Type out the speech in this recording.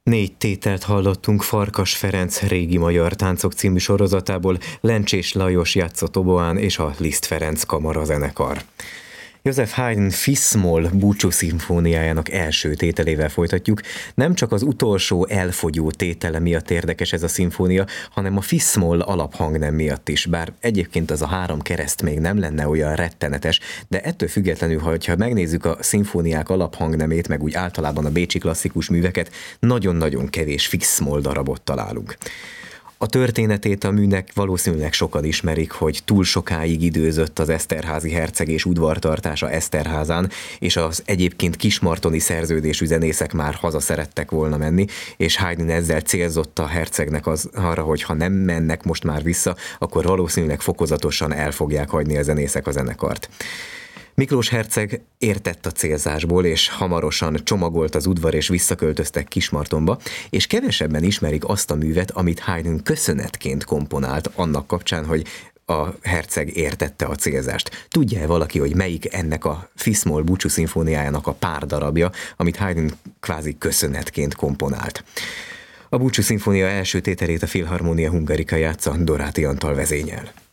4 tételt hallottunk Farkas Ferenc Régi magyar táncok című sorozatából, Lencsés Lajos játszott oboán és a Liszt Ferenc kamarazenekar. Joseph Haydn Fis-moll búcsú szimfóniájának első tételével folytatjuk. Nem csak az utolsó elfogyó tétele miatt érdekes ez a szimfónia, hanem a Fis-moll alaphangnem miatt is. Bár egyébként az a 3 kereszt még nem lenne olyan rettenetes, de ettől függetlenül, ha megnézzük a szimfóniák alaphangnemét, meg úgy általában a bécsi klasszikus műveket, nagyon-nagyon kevés Fis-moll darabot találunk. A történetét a műnek valószínűleg sokan ismerik, hogy túl sokáig időzött az eszterházi herceg és udvartartása Eszterházán, és az egyébként kismartoni szerződésű zenészek már haza szerettek volna menni, és Haydn ezzel célzott a hercegnek arra, hogy ha nem mennek most már vissza, akkor valószínűleg fokozatosan el fogják hagyni a zenészek a zenekart. Miklós herceg értett a célzásból, és hamarosan csomagolt az udvar, és visszaköltöztek Kismartonba, és kevesebben ismerik azt a művet, amit Haydn köszönetként komponált annak kapcsán, hogy a herceg értette a célzást. Tudja-e valaki, hogy melyik ennek a Fis-moll búcsú szimfóniájának a pár darabja, amit Haydn kvázi köszönetként komponált? A búcsú szimfónia első tételét a Philharmonia Hungarica játsza, Doráti Antal vezényel.